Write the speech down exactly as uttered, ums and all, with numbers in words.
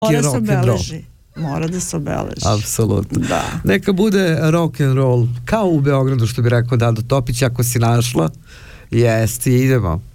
Mora se rock and roll. obeleži. Mora da se obeleži. Apsolutno. Da. Neka bude rock and roll kao u Beogradu, što bi rekao Dado Topić, ako si našla. Jeste, idemo.